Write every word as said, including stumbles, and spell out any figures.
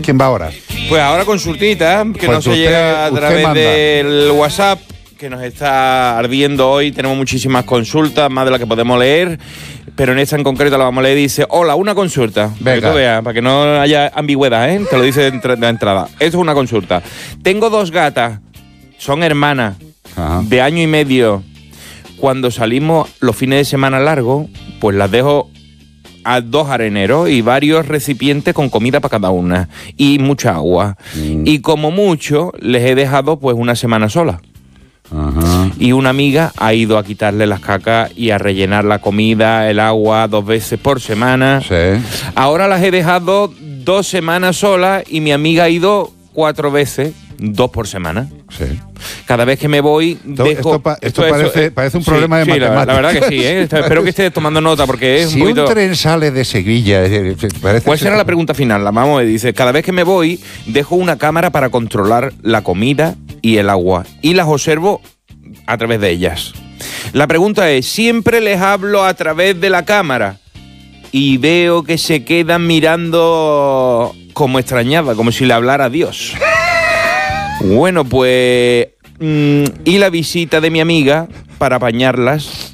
¿Quién va ahora? Pues ahora consultita, que Pues no se usted- llega a usted través manda. del WhatsApp, que nos está ardiendo hoy. Tenemos muchísimas consultas, más de las que podemos leer, pero en esta en concreto la vamos a leer. Dice, hola, una consulta. Para que Venga. tú veas, para que no haya ambigüedad, ¿eh? Te lo dice de, entra- de entrada. Esto es una consulta. Tengo dos gatas, son hermanas, Ajá. de año y medio. Cuando salimos los fines de semana largos, pues las dejo a dos areneros y varios recipientes con comida para cada una y mucha agua. Mm. Y como mucho, les he dejado pues una semana sola. Ajá. Y una amiga ha ido a quitarle las cacas y a rellenar la comida, el agua, dos veces por semana. Sí. Ahora las he dejado dos semanas solas y mi amiga ha ido cuatro veces, dos por semana. Sí. Cada vez que me voy, Esto- dejo... esto pa- esto es- parece- parece un problema de sí, la- La, matemáticas. verdad que sí, ¿eh? Espero que estés tomando nota porque es Si un poquito... un tren sale de Sevilla, eh, eh, parece ¿Cuál ser- será la pregunta final? La vamos a dice, cada vez que me voy, dejo una cámara para controlar la comida y el agua. Y las observo a través de ellas. La pregunta es, ¿siempre les hablo a través de la cámara? Y veo que se quedan mirando como extrañada, como si le hablara a Dios. Bueno, pues... mm, y la visita de mi amiga para apañarlas